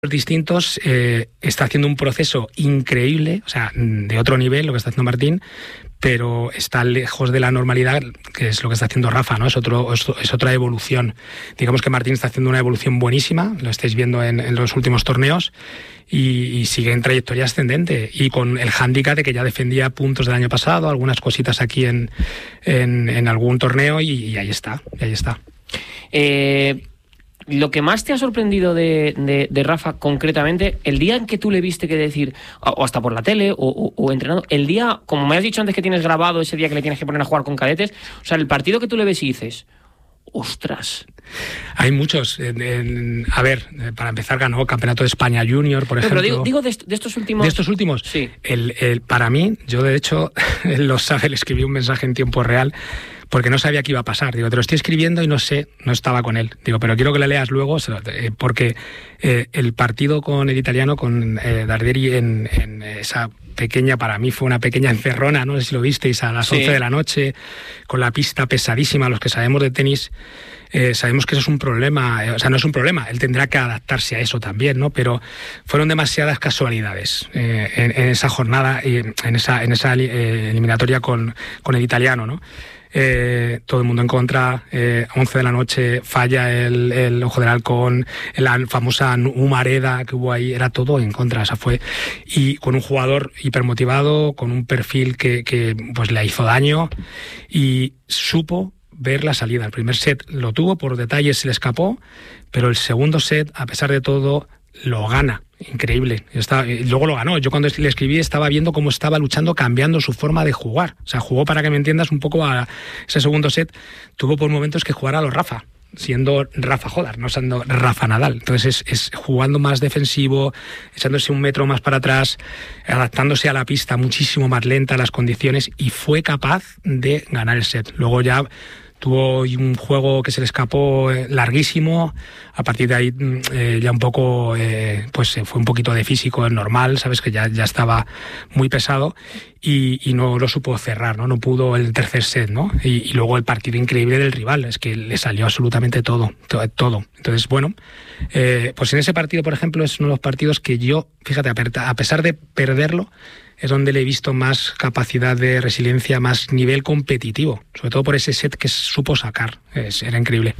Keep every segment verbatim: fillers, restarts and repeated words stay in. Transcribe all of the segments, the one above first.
distintos, eh, está haciendo un proceso increíble, o sea, de otro nivel lo que está haciendo Martín, pero está lejos de la normalidad, que es lo que está haciendo Rafa, ¿no? Es otro, es, es otra evolución. Digamos que Martín está haciendo una evolución buenísima, lo estáis viendo en, en los últimos torneos, y, y sigue en trayectoria ascendente, y con el hándicap de que ya defendía puntos del año pasado, algunas cositas aquí en, en, en algún torneo, y, y ahí está, y ahí está. Eh... Lo que más te ha sorprendido de, de, de Rafa concretamente, el día en que tú le viste que decir, o hasta por la tele, o, o, o entrenando, el día, como me has dicho antes que tienes grabado ese día que le tienes que poner a jugar con cadetes, o sea, el partido que tú le ves y dices, ostras. Hay muchos. En, en, a ver, para empezar, ganó Campeonato de España Junior, por no, ejemplo. Pero digo, digo de, est- de estos últimos... ¿De estos últimos? Sí. El, el, para mí, yo de hecho, él lo sabe, le escribí un mensaje en tiempo real, porque no sabía qué iba a pasar. Digo, te lo estoy escribiendo y no sé, no estaba con él. Digo, pero quiero que le leas luego, porque eh, el partido con el italiano, con eh, Dardieri, en, en esa pequeña, para mí fue una pequeña encerrona, no sé si lo visteis, a las sí. once de la noche, con la pista pesadísima. Los que sabemos de tenis, eh, sabemos que eso es un problema, eh, o sea, no es un problema, él tendrá que adaptarse a eso también, ¿no? Pero fueron demasiadas casualidades eh, en, en esa jornada, y en esa, en esa eh, eliminatoria con, con el italiano, ¿no? Eh, todo el mundo en contra, eh, once de la noche, falla el, el Ojo del Halcón, la famosa humareda que hubo ahí, era todo en contra, o sea, fue, y con un jugador hipermotivado, con un perfil que, que pues le hizo daño, y supo ver la salida. El primer set lo tuvo, por detalles se le escapó, pero el segundo set, a pesar de todo, lo gana. Increíble. Está, luego lo ganó. Yo cuando le escribí estaba viendo cómo estaba luchando, cambiando su forma de jugar. O sea, jugó, para que me entiendas, un poco a ese segundo set. Tuvo por momentos que jugar a los Rafa, siendo Rafa Jodar, no siendo Rafa Nadal. Entonces es, es jugando más defensivo, echándose un metro más para atrás, adaptándose a la pista muchísimo más lenta, a las condiciones, y fue capaz de ganar el set. Luego ya tuvo un juego que se le escapó larguísimo. A partir de ahí eh, ya un poco, eh, pues fue un poquito de físico normal, sabes que ya, ya estaba muy pesado, y, y no lo supo cerrar, ¿no? No pudo el tercer set, ¿no? Y, y luego el partido increíble del rival, es que le salió absolutamente todo, todo. todo. Entonces, bueno, eh, pues en ese partido, por ejemplo, es uno de los partidos que yo, fíjate, a pesar de perderlo, es donde le he visto más capacidad de resiliencia, más nivel competitivo, sobre todo por ese set que supo sacar. Es, era increíble.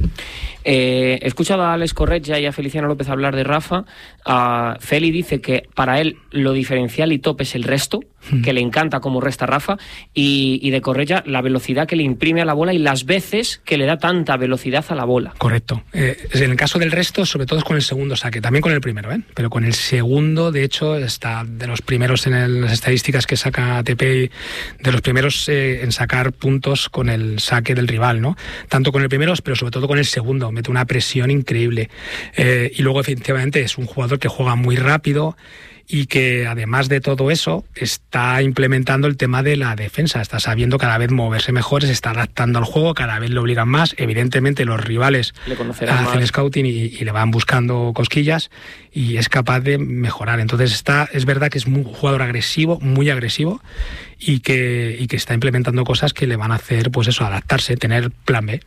Eh, he escuchado a Alex Corretja y a Feliciano López hablar de Rafa. Uh, Feli dice que para él lo diferencial y top es el resto, mm. que le encanta cómo resta Rafa, y, y de Corretja la velocidad que le imprime a la bola y las veces que le da tanta velocidad a la bola. Correcto. Eh, en el caso del resto, sobre todo es con el segundo saque, también con el primero, ¿eh? Pero con el segundo, de hecho, está de los primeros en el, las estadísticas que saca A T P, de los primeros eh, en sacar puntos con el saque del rival, ¿no? Tanto con el primero, pero sobre todo con el segundo, mete una presión increíble. Eh, y luego, efectivamente, es un jugador que juega muy rápido, y que además de todo eso está implementando el tema de la defensa, está sabiendo cada vez moverse mejor, se está adaptando al juego, cada vez lo obligan más. Evidentemente los rivales le hacen más scouting y, y le van buscando cosquillas, y es capaz de mejorar. Entonces está, es verdad que es un jugador agresivo, muy agresivo, y que, y que está implementando cosas que le van a hacer, pues eso, adaptarse, tener plan B.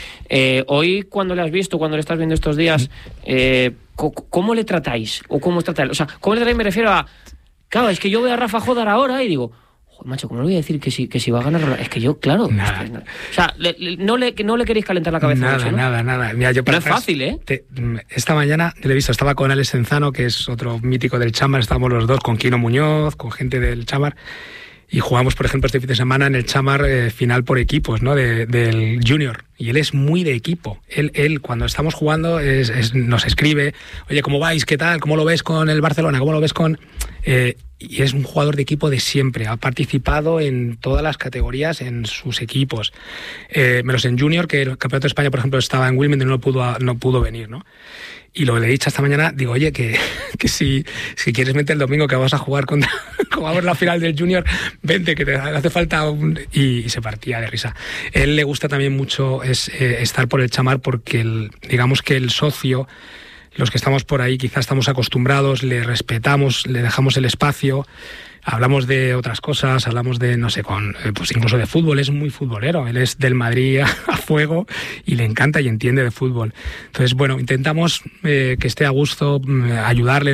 Eh, hoy, cuando le has visto, cuando le estás viendo estos días, eh, ¿cómo le tratáis? ¿O cómo os tratáis? O sea, ¿cómo le tratáis? Me refiero a... Claro, es que yo veo a Rafa Jodar ahora y digo, joder, macho, ¿cómo le voy a decir que si, que si va a ganar? Es que yo, claro... Nada. Es que, no. O sea, le, le, no, le, no le queréis calentar la cabeza nada, mucho, ¿no? Nada, nada, Mira, yo para no es atrás, fácil, ¿eh? Te, esta mañana, te lo he visto, estaba con Alex Enzano, que es otro mítico del Chamar, estábamos los dos, con Kino Muñoz, con gente del Chamar, y jugamos, por ejemplo, este fin de semana en el Chamar eh, final por equipos, ¿no? De, del Junior. Y él es muy de equipo. Él, él cuando estamos jugando, es, es, nos escribe, oye, ¿cómo vais? ¿Qué tal? ¿Cómo lo ves con el Barcelona? ¿Cómo lo ves con...? Eh, y es un jugador de equipo de siempre. Ha participado en todas las categorías en sus equipos. Eh, menos en Junior, que el Campeonato de España, por ejemplo, estaba en Wimbledon y no pudo, no pudo venir, ¿no? Y lo que le he dicho esta mañana, digo, oye, que, que si, si quieres meter el domingo que vas a jugar contra, jugamos la final del Junior, vente, que te hace falta un... Y, y se partía de risa. Él le gusta también mucho es, eh, estar por el Chamar, porque el, digamos que el socio, los que estamos por ahí quizás estamos acostumbrados, le respetamos, le dejamos el espacio, hablamos de otras cosas, hablamos de, no sé, con pues incluso de fútbol, es muy futbolero, él es del Madrid a, a fuego y le encanta y entiende de fútbol. Entonces, bueno, intentamos eh, que esté a gusto, ayudarle